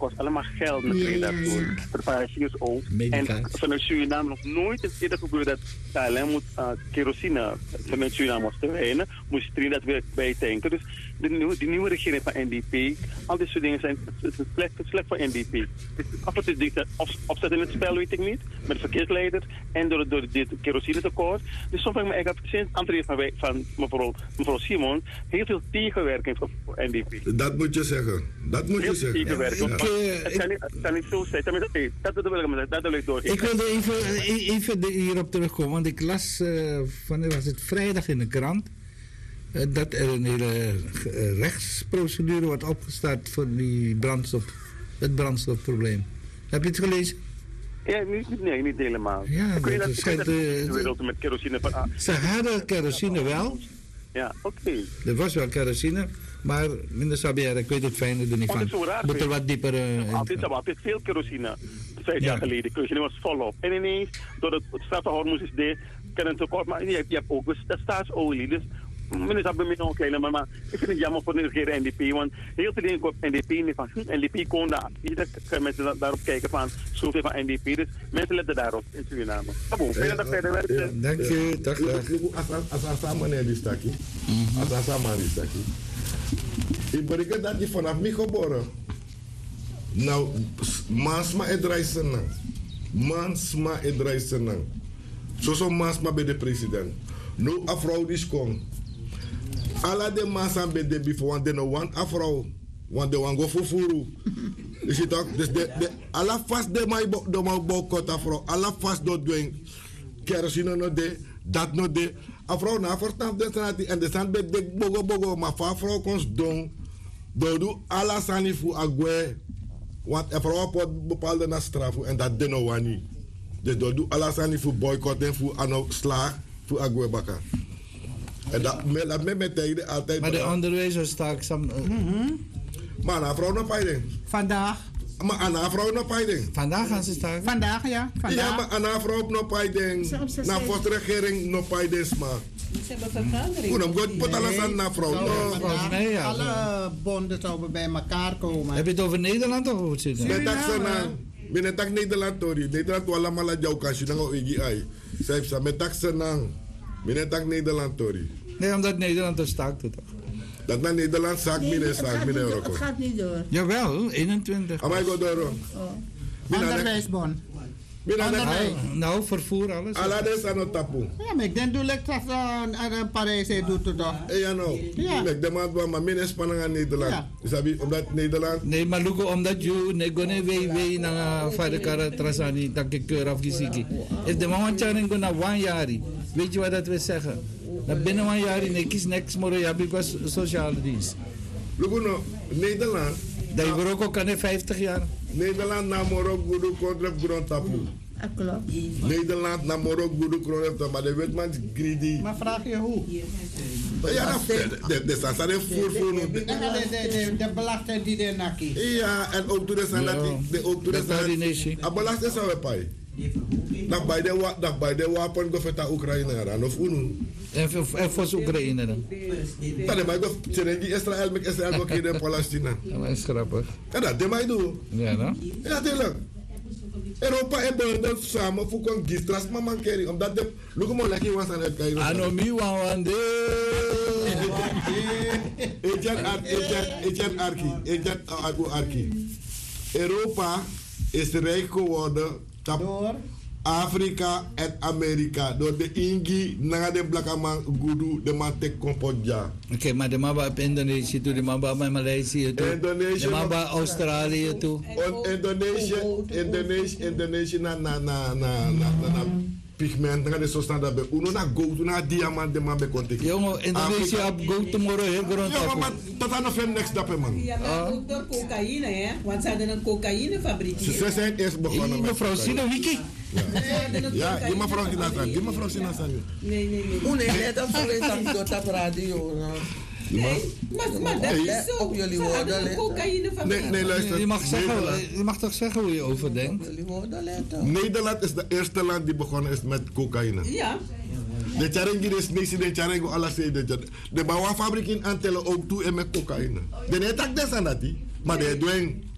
kost allemaal geld natuurlijk daarvoor. Preparatie is ook. En vanuit Suriname nog nooit is eerder gebeurd dat KLM moet kerosine vanuit Suriname moest terwijnen. Moest Trinidad weer bijtanken. Dus de nieuwe regering van NDP, al dit soort dingen zijn slecht voor NDP. Het is absoluut opzet in het spel, weet ik niet. Met de verkeersleider en door dit kerosine tekort. Dus soms ik heb sinds André van mevrouw Simon heel veel tegenwerking voor NDP. Dat moet je zeggen. Dat moet je zeggen. Tegenwerking. Het kan niet zo zijn. Dat wil ik door. Ik wilde even hierop terugkomen, want ik las was het vrijdag in de krant dat er een hele rechtsprocedure wordt opgestart voor het brandstofprobleem. Heb je het gelezen? Ja, niet helemaal. Ja, ik weet dat schijnt de wereld met kerosine van. Ze hadden kerosine wel. Ja, oké. Er was wel kerosine, maar minder Sabier, ik weet het fijne er niet van. Moet er wat dieper altijd veel kerosine. 5 jaar geleden, kerosine was volop. En ineens, door het strafhoudmoes is dit, kan het tekort. Maar je hebt ook de staatsolie. Dus meneer Sabbe met nog kleiner, maar ik vind het jammer voor de regering NDP, want heel veel dingen op NDP niet van NDP kon daar. Ieder kan mensen daarop kijken van zoveel van NDP, dus mensen letten daarop in Suriname. Dank je, dag. Als samen naar die stakkie, als samen die stakkie. Ik bedoel dat je vanaf mij geboren. Nou, mansma het reizen. Mansma het reizen. Zo mansma bij de president. Nu afrouw die komt. Alla de massa bij de bifo, want de no want afrouw. Want de wan go fufuru. Dus je toch, dus alla vast de mij boycott afrouw. Alla vast dat doen. Kerosine no de, dat no de. Afrouw na verstaf de sanati en de san bij de bogo, maar afrouw kons doen. Doe alla sani fu agwe. Want afrouw pot bepaalde na strafu en dat de no wani. Dus doe alla sani fu boycott en fu ano slaag fu agwe baka. En dat met tegen altijd. Maar de onderwijzers staan samen. Maar een vrouw nog pijden. Vandaag. Maar een vrouw nog pijden. Vandaag gaan ze staan. Vandaag, ja. Vandaag. Ja, maar een vrouw nog pijden. Na voor de regering nog pijden, maar. Ze hebben vergadering. Hoe dan gaat pot alles aan een vrouw? Alle bonden zouden bij elkaar komen. Heb je het over Nederland of hoe het zit? Binnen tak Nederland, Tori. Nederland wil allemaal aan jouw kastje. Dan ga je zij heeft met tak senang. Binnen tak Nederland, Tori. Nee, omdat Nederland er staakt het toch? Dat naar Nederland zaak minder zaak minder Rocco. Het gaat niet door. Jawel, 21. Amai go door. Onderwijsbond. Nou, vervoer alles. Alades aan het tapu. Ja, maar ik denk dat ik dat aan Parijs doet het toch? Ja, nou. Ik denk maar minder spanning aan Nederland. Dus omdat Nederland. Nee, maar Lugo, omdat je negone we na vader kara trasani dat ik keur afgezien. Is de man charing go na 1 jaar. Weet je wat dat wil zeggen? Na binnen 1 jaar nee kies niks more ja because sociale dienst. Lugo no Nederland. Dat je ook kan 50 jaar. Nederland na moro gudu kontrap grond tapu. Klopt. Nederland na moro gudu kontrap tapu, maar de wetman greedy. Maar vraag je hoe? Ja, de sasare voor de belasting die er nakkie. Ja, en ook de sanati, ook de sanati. A belasting zou we pay. Dat bij de wapen geveta Oekraïne aan of unu. En voor Oekraïne dan? Dat de mij go Israël met Israël ook in Palestina. Dat is grappig. Ja, dat de mij doen. Ja, no? Ja, natuurlijk. Europa en Burden samen voor kon gistras maar mankeri omdat de look mo laki was aan het kijken. Anomi wande. Ejan arki. Europa is rijk geworden door Afrika en Amerika door de Ingi naar de Blakaman Gudu de Mantek Kompodja. Oké, maar de maba op Indonesië toe, de maba op Maleisië toe, de maba Australië toe. Indonesië na pigment na de sostan daarbij. Uno na goud, na diamant de man bij contact. Jongen, Indonesië op goud tomorrow heel grond. Ja, maar tot aan de film next dappen man. Ja, maar ook door cocaïne hè, want ze hadden een cocaïnefabriek. Ze zijn eerst begonnen met. Mevrouw Sino Wiki. Ja, die mevrouw Sinasa. Nee. Hoe nee, dat is door dat radio. Nee, maar dat is zo. Op jullie woorden letten. Nee, luister. Je mag toch zeggen hoe je over denkt. Nederland is de eerste land die begonnen is met cocaïne. Ja. De charengi is niks, de charengi alles de bouwfabriek in Antelle ook toe en met cocaïne. De net tak des aan dat maar de doen